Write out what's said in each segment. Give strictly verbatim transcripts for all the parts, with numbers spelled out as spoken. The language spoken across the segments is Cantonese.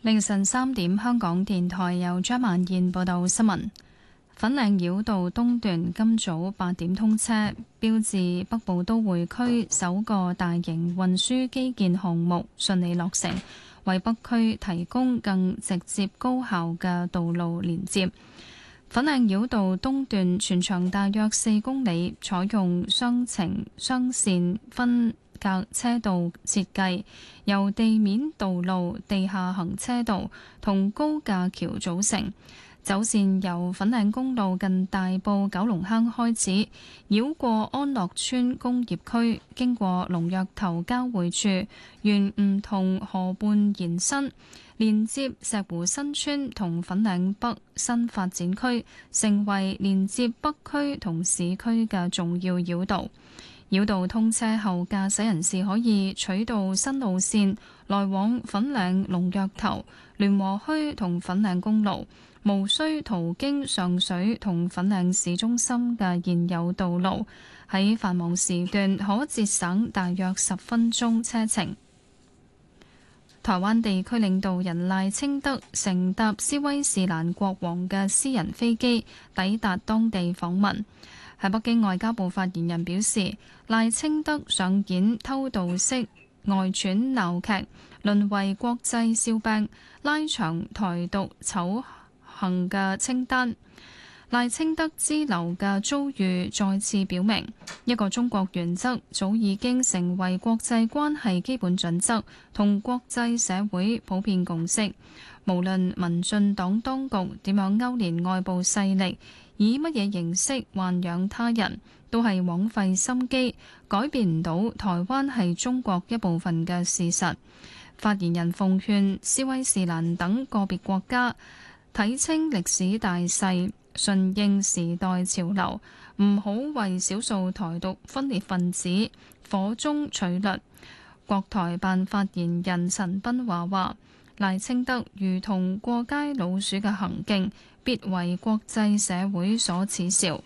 凌晨三點，香港電台由張曼燕報道新聞。粉嶺繞道東段今早八點通車，標誌北部都會區首個大型運輸基建項目順利落成，為北區提供更直接高效嘅道路連接。粉嶺繞道東段全長大約四公里，採用雙程雙線分隔車道設計，由地面道路、地下行車道同高架橋組成。走線由粉嶺公路近大埔九龍坑開始，繞過安樂村工業區，經過龍躍頭交匯處，沿唔同河畔延伸，連接石湖新村同粉嶺北新發展區，成為連接北區同市區嘅重要繞道。繞道通車後，駕駛人士可以取道新路線來往粉嶺龍躍頭、聯和墟同粉嶺公路，無需途經上水同粉嶺市中心嘅現有道路，喺繁忙時段可節省大約十分鐘車程。台灣地區領導人賴清德乘搭斯威士蘭國王嘅私人飛機抵達當地訪問。喺北京，外交部發言人表示，賴清德上演偷渡式外傳鬧劇，淪為國際笑柄，拉長台獨醜行嘅清單。賴清德之流嘅遭遇再次表明，一個中國原則早已經成為國際關係基本準則同國際社會普遍共識。無論民進黨當局點樣勾連外部勢力，以乜嘢形式豢養他人，都係枉費心機，改變唔到台灣係中國一部分嘅事實。發言人奉勸斯威士蘭等個別國家睇清歷史大勢，順應時代潮流，唔好為少數台獨分裂分子火中取栗。國台辦發言人陳斌華話，賴清德如同過街老鼠嘅行徑，必為國際社會所恥笑。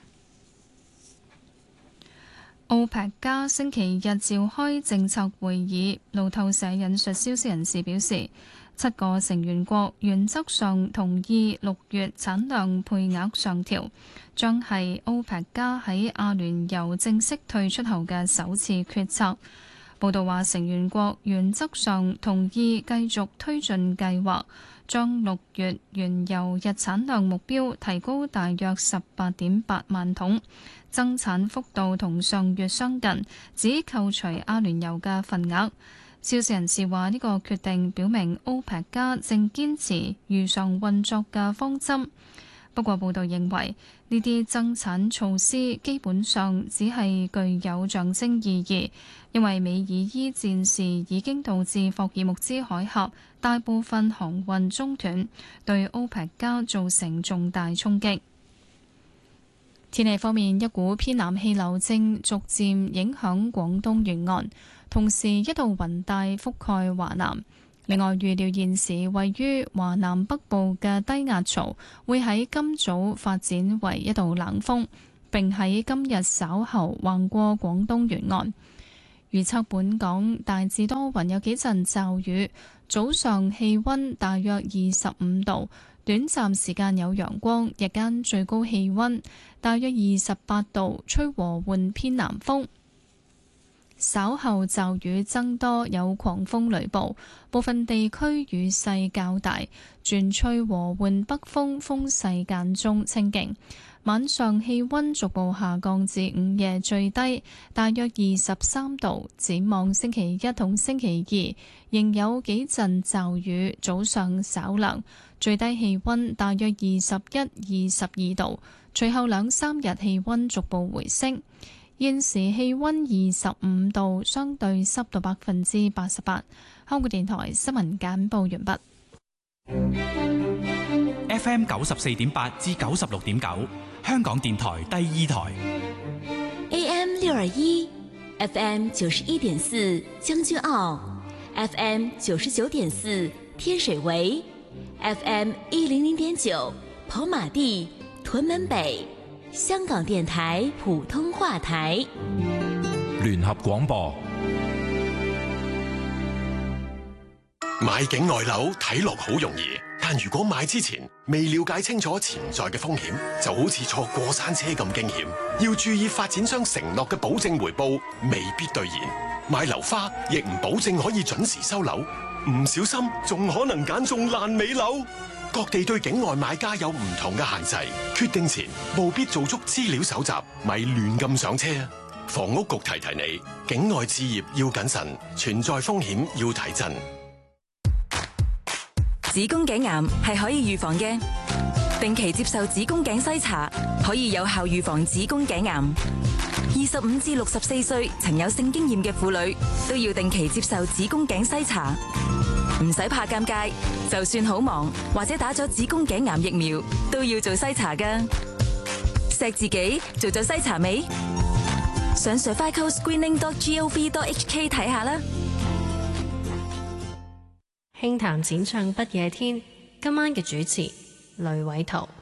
歐佩克加星期日召開政策會議，路透社引述消息人士表示，七個成員國原則上同意六月產量配額上調，將係歐佩克加喺阿聯酋正式退出後嘅首次決策。報道話，成員國原則上同意繼續推進計劃，將六月原油日產量目標提高大約十八點八萬桶，增產幅度同上月相近，只扣除阿聯酋嘅份額。消息人士話，呢個決定表明歐佩克加正堅持如常運作嘅方針。不過報道認為，呢啲增產措施基本上只係具有象徵意義，因為美爾伊戰事已經導致霍爾木茲海峽大部分航運中斷，對歐佩克加造成重大衝擊。天氣方面，一股偏南氣流正逐漸影響廣東沿岸，同時一道雲帶覆蓋華南。另外，預料現時位於華南北部嘅低壓槽會喺今早發展為一道冷鋒，並喺今日稍後橫過廣東沿岸。預測本港大致多雲，有幾陣驟雨，早上氣溫大約二十五度，短暫時間有陽光，日間最高氣溫大約二十八度，吹和緩偏南風。稍後驟雨增多，有狂風雷暴，部分地區雨勢較大，轉吹和緩北風，風勢間中清勁。晚上氣溫逐步下降至午夜最低，大約二十三度。展望星期一同星期二，仍有幾陣驟雨，早上稍涼，最低氣溫大約二十一、二十二度。隨後兩三日氣溫逐步回升。現時氣溫二十五度，相對濕度百分之八十八。香港電台新聞簡報完畢。 F M 九十四點八至九十六點九，香港電台第二台。 A M 六二一，F M 九十一點四，將軍澳 ，F M 九十九點四，天水圍 ，F M 一零零點九，跑馬地、屯門北。香港電台普通話台， 聯合廣播。 買境外樓睇落好容易，但如果買之前未了解清楚潛在嘅風險，就好似坐過山車咁驚險。要注意發展商承諾嘅保證回報未必兌現，買樓花亦唔保證可以準時收樓，唔小心仲可能揀中爛尾樓。各地對境外買家有唔同嘅限制，決定前務必做足資料搜集，咪亂咁上車。房屋局提提你，境外置業要謹慎，存在風險要睇真。 子宮頸癌係可以預防嘅，定期接受子宮頸篩查可以有效預防子宮頸癌。二十五至六十四歲曾有性經驗嘅婦女都要定期接受子宮頸篩查，唔使怕尷尬，就算好忙或者打咗子宮頸癌疫苗都要做篩查㗎。錫自己做咗篩查未？上 cervical screening dot gov dot h k 睇下啦。 輕談淺唱不夜天，今晚嘅主持雷偉圖。